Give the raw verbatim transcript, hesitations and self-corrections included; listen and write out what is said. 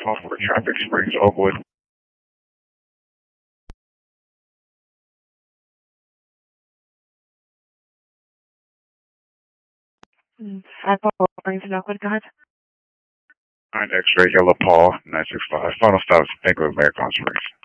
call for Traffic Springs, Oakwood. five four Springs in Oakwood, go ahead. nine X-ray Yellow Paul, nine six five. Final stop is Bank of America Springs.